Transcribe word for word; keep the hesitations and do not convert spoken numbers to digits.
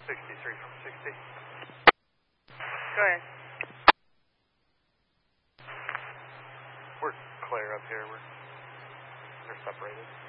sixty-three from sixty. Go ahead. We're clear up here. We're, we're separated.